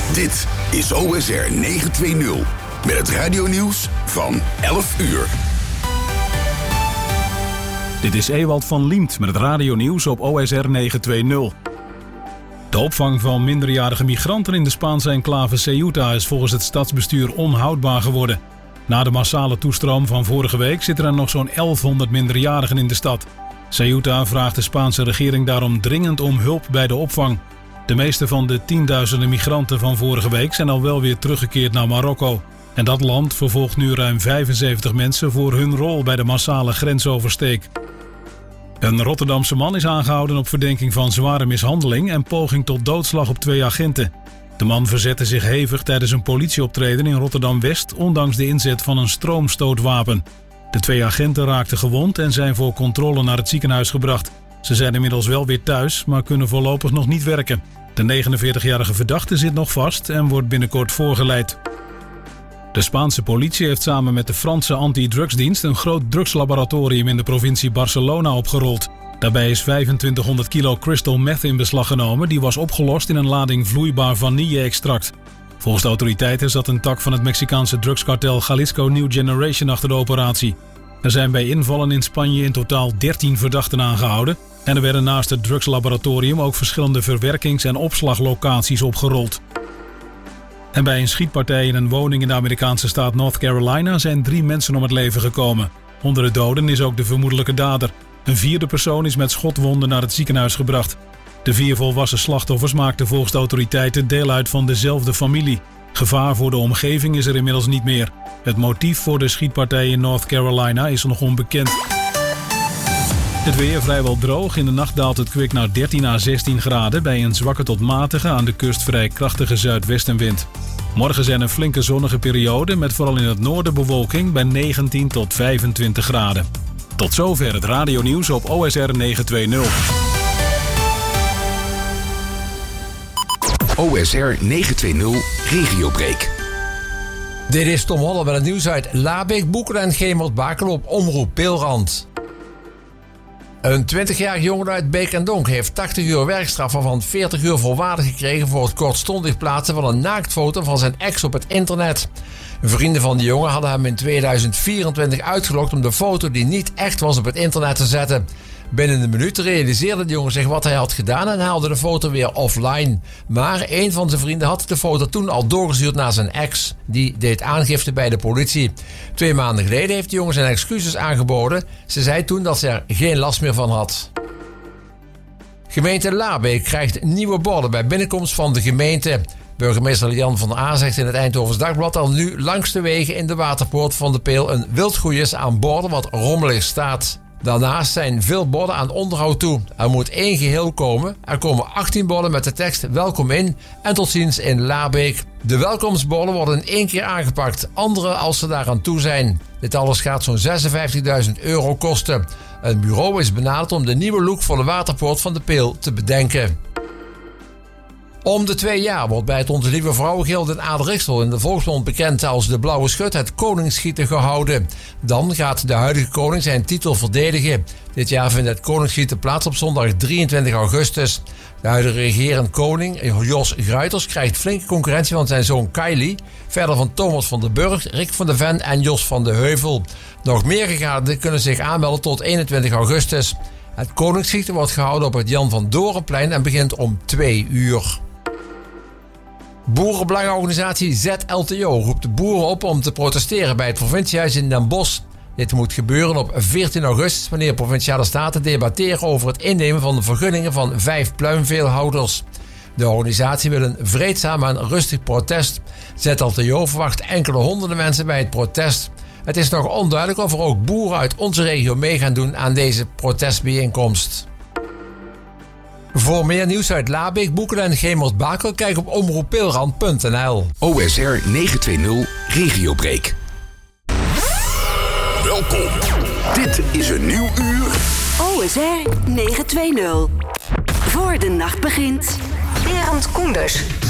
Dit is OSR 920 met het radionieuws van 11 uur. Dit is Ewald van Liemt met het radionieuws op OSR 920. De opvang van minderjarige migranten in de Spaanse enclave Ceuta is volgens het stadsbestuur onhoudbaar geworden. Na de massale toestroom van vorige week zitten er nog zo'n 1100 minderjarigen in de stad. Ceuta vraagt de Spaanse regering daarom dringend om hulp bij de opvang. De meeste van de tienduizenden migranten van vorige week zijn al wel weer teruggekeerd naar Marokko. En dat land vervolgt nu ruim 75 mensen voor hun rol bij de massale grensoversteek. Een Rotterdamse man is aangehouden op verdenking van zware mishandeling en poging tot doodslag op 2 agenten. De man verzette zich hevig tijdens een politieoptreden in Rotterdam-West, ondanks de inzet van een stroomstootwapen. De 2 agenten raakten gewond en zijn voor controle naar het ziekenhuis gebracht. Ze zijn inmiddels wel weer thuis, maar kunnen voorlopig nog niet werken. De 49-jarige verdachte zit nog vast en wordt binnenkort voorgeleid. De Spaanse politie heeft samen met de Franse antidrugsdienst een groot drugslaboratorium in de provincie Barcelona opgerold. Daarbij is 2500 kilo crystal meth in beslag genomen, die was opgelost in een lading vloeibaar vanille-extract. Volgens de autoriteiten zat een tak van het Mexicaanse drugskartel Jalisco New Generation achter de operatie. Er zijn bij invallen in Spanje in totaal 13 verdachten aangehouden en er werden naast het drugslaboratorium ook verschillende verwerkings- en opslaglocaties opgerold. En bij een schietpartij in een woning in de Amerikaanse staat North Carolina zijn 3 mensen om het leven gekomen. Onder de doden is ook de vermoedelijke dader. Een 4e persoon is met schotwonden naar het ziekenhuis gebracht. De 4 volwassen slachtoffers maakten volgens de autoriteiten deel uit van dezelfde familie. Gevaar voor de omgeving is er inmiddels niet meer. Het motief voor de schietpartij in North Carolina is nog onbekend. Het weer vrijwel droog. In de nacht daalt het kwik naar 13 à 16 graden... bij een zwakke tot matige, aan de kust vrij krachtige zuidwestenwind. Morgen zijn een flinke zonnige periode... met vooral in het noorden bewolking bij 19 tot 25 graden. Tot zover het radionieuws op OSR 920. OSR 920 Regiobreak. Dit is Tom Holle met het nieuws uit Labeek, Boekeren en Gemert-Bakel op Omroep Peelrand. Een 20-jarige jongen uit Beek en Donk heeft 80 uur werkstraf waarvan 40 uur voorwaardig gekregen voor het kortstondig plaatsen van een naaktfoto van zijn ex op het internet. Vrienden van de jongen hadden hem in 2024 uitgelokt om de foto die niet echt was op het internet te zetten. Binnen een minuut realiseerde de jongen zich wat hij had gedaan en haalde de foto weer offline. Maar een van zijn vrienden had de foto toen al doorgestuurd naar zijn ex. Die deed aangifte bij de politie. 2 maanden geleden heeft de jongen zijn excuses aangeboden. Ze zei toen dat ze er geen last meer van had. Gemeente Labeek krijgt nieuwe borden bij binnenkomst van de gemeente. Burgemeester Jan van der A zegt in het Eindhovens Dagblad al nu langs de wegen in de waterpoort van de Peel een wildgroeiers aan borden wat rommelig staat. Daarnaast zijn veel borden aan onderhoud toe. Er moet 1 geheel komen. Er komen 18 borden met de tekst welkom in en tot ziens in Labeek. De welkomstborden worden in 1 keer aangepakt, andere als ze daaraan toe zijn. Dit alles gaat zo'n €56.000 kosten. Een bureau is benaderd om de nieuwe look voor de waterpoort van de Peel te bedenken. Om de 2 jaar wordt bij het Onze Lieve Vrouwengilde in Aderichtsel in de volksmond bekend als de Blauwe Schut het koningsschieten gehouden. Dan gaat de huidige koning zijn titel verdedigen. Dit jaar vindt het koningsschieten plaats op zondag 23 augustus. De huidige regerend koning, Jos Gruiters, krijgt flinke concurrentie van zijn zoon Kylie. Verder van Thomas van den Burg, Rick van de Ven en Jos van de Heuvel. Nog meer gegadigden kunnen zich aanmelden tot 21 augustus. Het koningsschieten wordt gehouden op het Jan van Dorenplein en begint om 2 uur. Boerenbelangenorganisatie ZLTO roept de boeren op om te protesteren bij het provinciehuis in Den Bosch. Dit moet gebeuren op 14 augustus wanneer provinciale staten debatteren over het innemen van de vergunningen van 5 pluimveehouders. De organisatie wil een vreedzaam en rustig protest. ZLTO verwacht enkele honderden mensen bij het protest. Het is nog onduidelijk of er ook boeren uit onze regio mee gaan doen aan deze protestbijeenkomst. Voor meer nieuws uit Labeek, Boekeren en Gemert-Bakel kijk op omroeppeelrand.nl. OSR 920 Regiobreak. Welkom. Dit is een nieuw uur. OSR 920. Voor de nacht begint. Berend Koenders.